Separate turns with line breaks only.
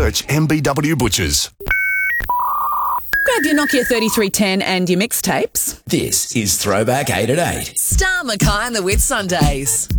search MBW Butchers.
Grab your Nokia 3310 and your mixtapes.
This is Throwback 8 at 8.
Star Mackay and the Whit Sundays.